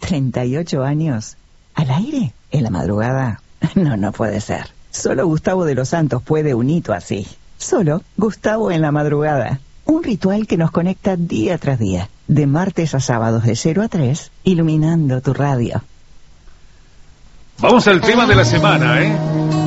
¿38 años? ¿Al aire? ¿En la madrugada? No puede ser. Solo Gustavo de los Santos puede un hito así. Solo Gustavo en la madrugada. Un ritual que nos conecta día tras día, de martes a sábados de 0 a 3, iluminando tu radio. Vamos al tema de la semana, ¿eh?